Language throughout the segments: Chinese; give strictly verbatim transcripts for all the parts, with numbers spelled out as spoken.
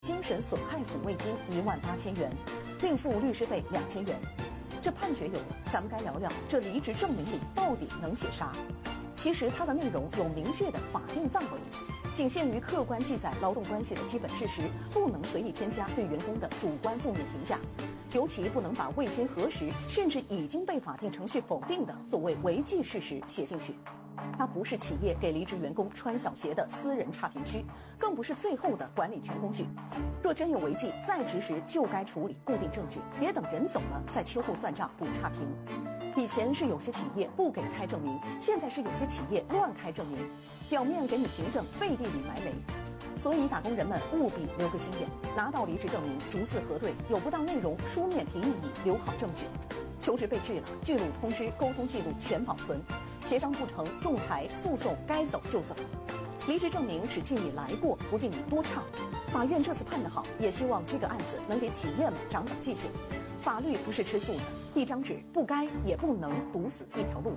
精神损害抚慰金一万八千元，另付律师费两千元。这判决有了，咱们该聊聊这离职证明里到底能写啥？其实它的内容有明确的法定范围，仅限于客观记载劳动关系的基本事实，不能随意添加对员工的主观负面评价。尤其不能把未经核实甚至已经被法定程序否定的所谓违纪事实写进去。它不是企业给离职员工穿小鞋的私人差评区，更不是最后的管理权工具。若真有违纪，在职时就该处理固定证据，别等人走了再秋后算账补差评。以前是有些企业不给开证明，现在是有些企业乱开证明，表面给你凭证，背地里埋雷。所以打工人们务必留个心眼，拿到离职证明逐字核对，有不当内容书面提异议，留好证据。求职被拒了，拒录通知、沟通记录全保存，协商不成，仲裁、诉讼该走就走。离职证明只敬你来过，不敬你多唱。法院这次判得好，也希望这个案子能给企业们长长记性。法律不是吃素的，一张纸不该也不能堵死一条路。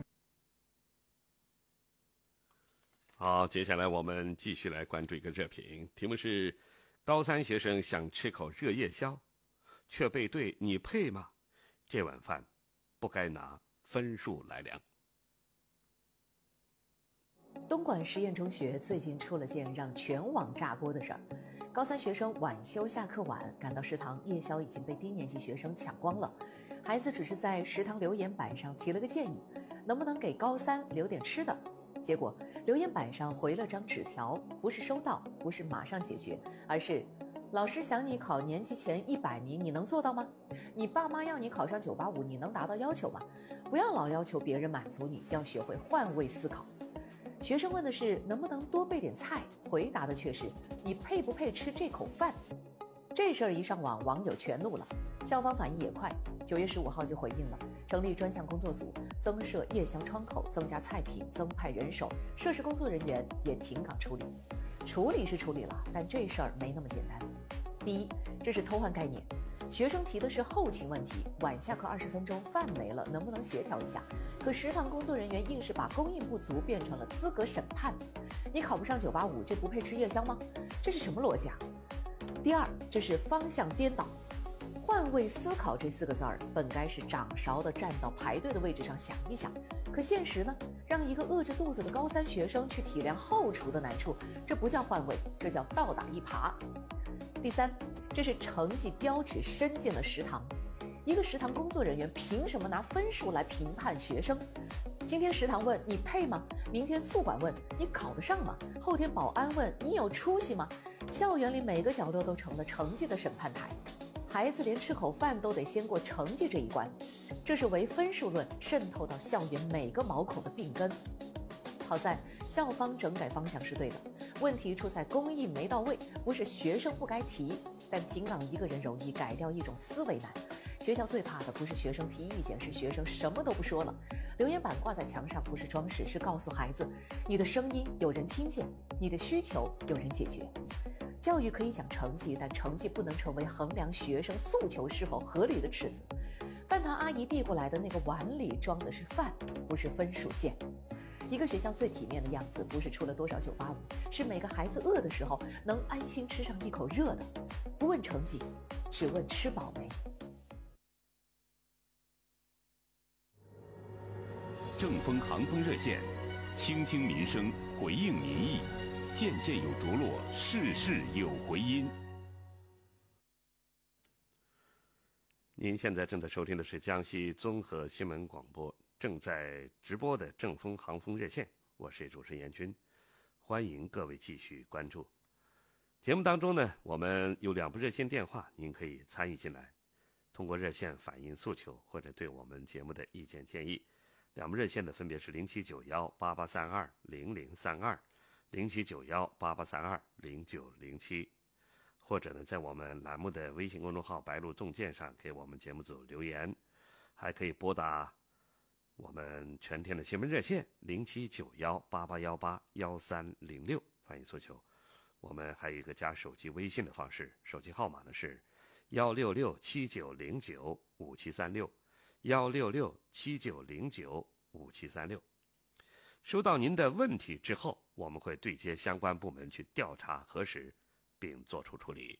好，接下来我们继续来关注一个热评，题目是高三学生想吃口热夜宵，却被对你配吗？这碗饭不该拿分数来量。 东莞实验中学最近出了件让全网炸锅的事儿，高三学生晚修下课晚，赶到食堂，夜宵已经被低年级学生抢光了。孩子只是在食堂留言板上提了个建议，能不能给高三留点吃的？结果留言板上回了张纸条，不是收到，不是马上解决，而是老师想你考年级前一百名，你能做到吗？你爸妈要你考上九八五，你能达到要求吗？不要老要求别人满足你，要学会换位思考。学生问的是能不能多备点菜，回答的却是你配不配吃这口饭。这事儿一上网，网友全怒了，校方反应也快，九月十五号就回应了，成立专项工作组，增设夜宵窗口，增加菜品，增派人手，涉事工作人员也停岗处理。处理是处理了，但这事儿没那么简单。第一，这是偷换概念，学生提的是后勤问题，晚下课二十分钟饭没了，能不能协调一下？可食堂工作人员硬是把供应不足变成了资格审判。你考不上九八五就不配吃夜宵吗？这是什么逻辑啊？第二，这是方向颠倒。换位思考这四个字儿，本该是掌勺的站到排队的位置上想一想，可现实呢，让一个饿着肚子的高三学生去体谅后厨的难处，这不叫换位，这叫倒打一耙。第三，这是成绩标尺伸进了食堂。一个食堂工作人员凭什么拿分数来评判学生？今天食堂问你配吗？明天宿管问你考得上吗？后天保安问你有出息吗？校园里每个角落都成了成绩的审判台，孩子连吃口饭都得先过成绩这一关，这是唯分数论渗透到校园每个毛孔的病根。好在校方整改方向是对的，问题出在公益没到位，不是学生不该提，但停岗一个人容易，改掉一种思维难。学校最怕的不是学生提意见，是学生什么都不说了。留言板挂在墙上不是装饰，是告诉孩子你的声音有人听见，你的需求有人解决。教育可以讲成绩，但成绩不能成为衡量学生诉求是否合理的尺子。饭堂阿姨递过来的那个碗里装的是饭，不是分数线。一个学校最体面的样子，不是出了多少九八五，是每个孩子饿的时候能安心吃上一口热的，不问成绩，只问吃饱没。 正风航风热线，倾听民生，回应民意，件件有着落，事事有回音。 您现在正在收听的是江西综合新闻广播正在直播的正风航风热线，我是主持人严军，欢迎各位继续关注。节目当中呢，我们有两部热线电话，您可以参与进来，通过热线反映诉求或者对我们节目的意见建议。两部热线的分别是零七九幺八八三二零零三二、零七九幺八八三二零九零七，或者呢，在我们栏目的微信公众号“白鹿洞见”上给我们节目组留言，还可以拨打我们全天的新闻热线零七九幺八八幺八幺三零六反映诉求。我们还有一个加手机微信的方式，手机号码呢是幺六六七九零九五七三六。幺六六七九零九五七三六，收到您的问题之后，我们会对接相关部门去调查核实， 并作出处理。